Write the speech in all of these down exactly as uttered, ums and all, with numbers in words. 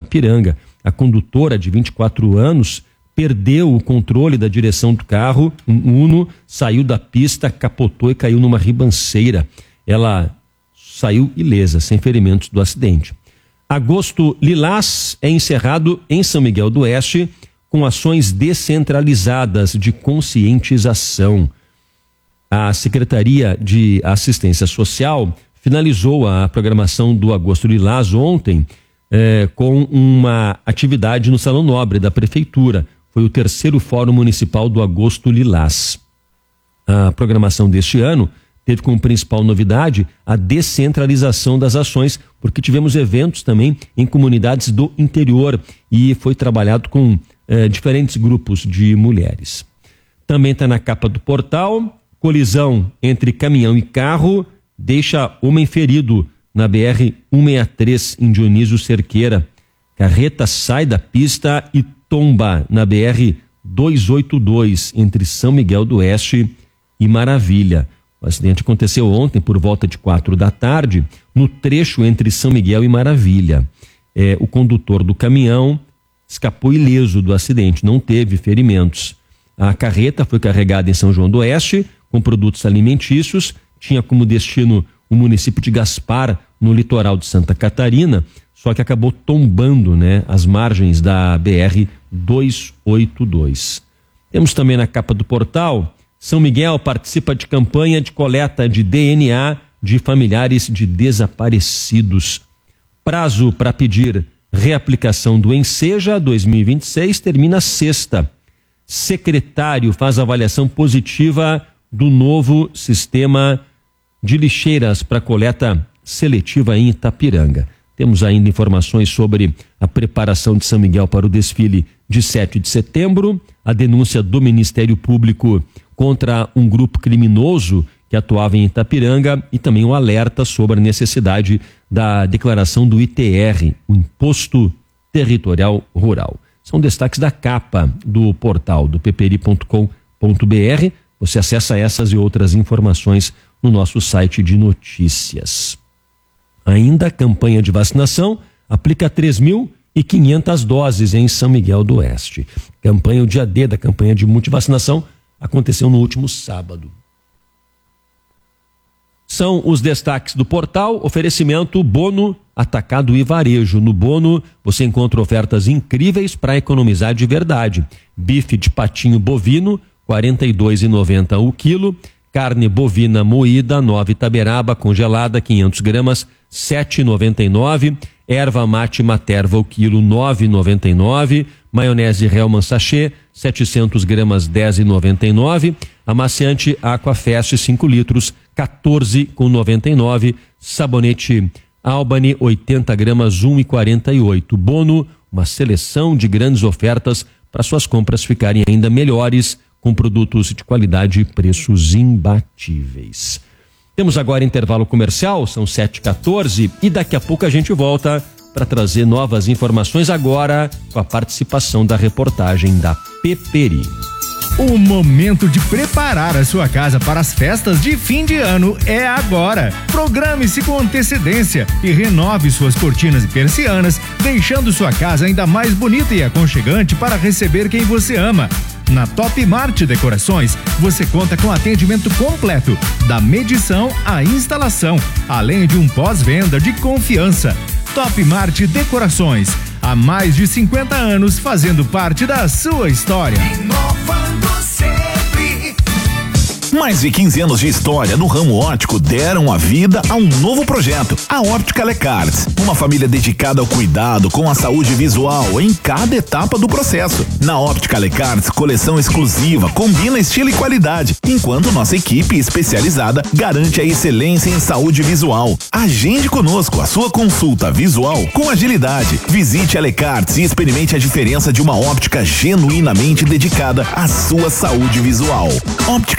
Itapiranga. A condutora, de vinte e quatro anos, perdeu o controle da direção do carro, um Uno, saiu da pista, capotou e caiu numa ribanceira. Ela saiu ilesa, sem ferimentos do acidente. Agosto Lilás é encerrado em São Miguel do Oeste com ações descentralizadas de conscientização. A Secretaria de Assistência Social finalizou a programação do Agosto Lilás ontem eh, com uma atividade no Salão Nobre da Prefeitura. Foi o terceiro Fórum Municipal do Agosto Lilás. A programação deste ano teve como principal novidade a descentralização das ações, porque tivemos eventos também em comunidades do interior e foi trabalhado com eh, diferentes grupos de mulheres. Também está na capa do portal: colisão entre caminhão e carro deixa homem ferido na B R cento e sessenta e três em Dionísio Cerqueira. Carreta sai da pista e tomba na B R duzentos e oitenta e dois entre São Miguel do Oeste e Maravilha. O acidente aconteceu ontem por volta de quatro da tarde no trecho entre São Miguel e Maravilha. É, o condutor do caminhão escapou ileso do acidente, não teve ferimentos. A carreta foi carregada em São João do Oeste com produtos alimentícios, tinha como destino o município de Gaspar, no litoral de Santa Catarina, só que acabou tombando, né, as margens da B R duzentos e oitenta e dois. Temos também na capa do portal: São Miguel participa de campanha de coleta de D N A de familiares de desaparecidos. Prazo para pedir reaplicação do Enseja dois mil e vinte e seis termina sexta. Secretário faz avaliação positiva do novo sistema de lixeiras para coleta seletiva em Itapiranga. Temos ainda informações sobre a preparação de São Miguel para o desfile de sete de setembro, a denúncia do Ministério Público contra um grupo criminoso que atuava em Itapiranga e também o alerta sobre a necessidade da declaração do I T R, o Imposto Territorial Rural. São destaques da capa do portal do peperi ponto com ponto br. Você acessa essas e outras informações no nosso site de notícias. Ainda a campanha de vacinação aplica três mil e quinhentas doses em São Miguel do Oeste. Campanha, o dia D da campanha de multivacinação aconteceu no último sábado. São os destaques do portal. Oferecimento Bono Atacado e Varejo. No Bono você encontra ofertas incríveis para economizar de verdade. Bife de patinho bovino, quarenta e dois reais e noventa centavos o quilo. Carne bovina moída, nove Itaberaba, congelada, quinhentas gramas, sete reais e noventa e nove centavos. Erva mate Materva o quilo, nove reais e noventa e nove centavos. Maionese Hellmann's sachê, setecentas gramas, dez reais e noventa e nove centavos. Amaciante Aquafest, cinco litros, quatorze reais e noventa e nove centavos. Sabonete Albany, oitenta gramas, um real e quarenta e oito centavos. Bono, uma seleção de grandes ofertas para suas compras ficarem ainda melhores, com produtos de qualidade e preços imbatíveis. Temos agora intervalo comercial, são sete e quatorze, e daqui a pouco a gente volta para trazer novas informações, agora com a participação da reportagem da Peperi. O momento de preparar a sua casa para as festas de fim de ano é agora. Programe-se com antecedência e renove suas cortinas e persianas, deixando sua casa ainda mais bonita e aconchegante para receber quem você ama. Na Top Mart Decorações, você conta com atendimento completo, da medição à instalação, além de um pós-venda de confiança. Top Mart Decorações, há mais de cinquenta anos fazendo parte da sua história. Inovando sempre. Mais de quinze anos de história no ramo óptico deram a vida a um novo projeto, a Óptica Lecarts, uma família dedicada ao cuidado com a saúde visual em cada etapa do processo. Na Óptica Lecarts, coleção exclusiva combina estilo e qualidade, enquanto nossa equipe especializada garante a excelência em saúde visual. Agende conosco a sua consulta visual com agilidade. Visite a Lecarts e experimente a diferença de uma óptica genuinamente dedicada à sua saúde visual. Óptica Lecarts,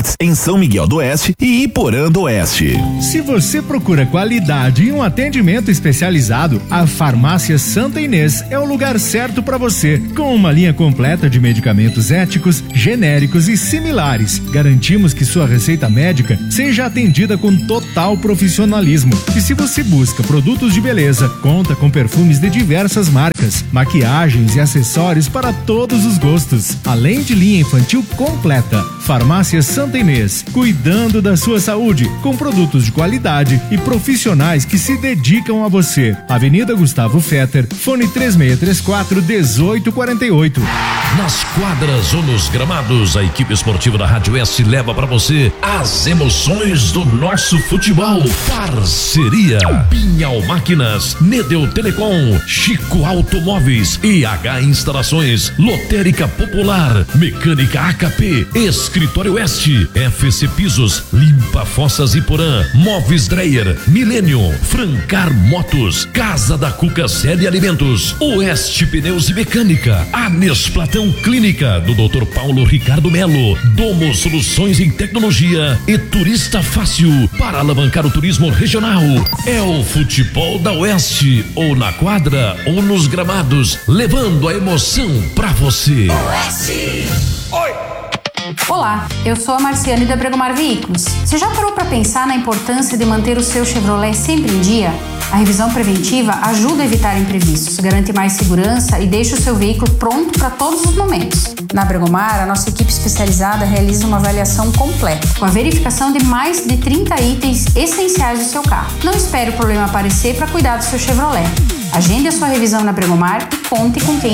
Cards, em São Miguel do Oeste e Iporã do Oeste. Se você procura qualidade e um atendimento especializado, a Farmácia Santa Inês é o lugar certo para você. Com uma linha completa de medicamentos éticos, genéricos e similares, garantimos que sua receita médica seja atendida com total profissionalismo. E se você busca produtos de beleza, conta com perfumes de diversas marcas, maquiagens e acessórios para todos os gostos, além de linha infantil completa. Farmácia Santa Inês, cuidando da sua saúde, com produtos de qualidade e profissionais que se dedicam a você. Avenida Gustavo Fetter, fone três seis três quatro, um oito quatro oito. Nas quadras ou nos gramados, a equipe esportiva da Rádio S leva para você as emoções do nosso futebol. Parceria Pinhal Máquinas, Nedel Telecom, Chico Automóveis, E H Instalações, Lotérica Popular, Mecânica A K P, Escritório Oeste, F C Pisos, Limpa Fossas Iporã, Móveis Dreyer, Milênio, Francar Motos, Casa da Cuca Sede Alimentos, Oeste Pneus e Mecânica, Anes Platão Clínica do doutor Paulo Ricardo Melo, Domo Soluções em Tecnologia e Turista Fácil para alavancar o turismo regional. É o futebol da Oeste, ou na quadra ou nos gramados, levando a emoção pra você. Oeste. Oi. Olá, eu sou a Marciane da Bregomar Veículos. Você já parou para pensar na importância de manter o seu Chevrolet sempre em dia? A revisão preventiva ajuda a evitar imprevistos, garante mais segurança e deixa o seu veículo pronto para todos os momentos. Na Bregomar, a nossa equipe especializada realiza uma avaliação completa, com a verificação de mais de trinta itens essenciais do seu carro. Não espere o problema aparecer para cuidar do seu Chevrolet. Agende a sua revisão na Bregomar e conte com quem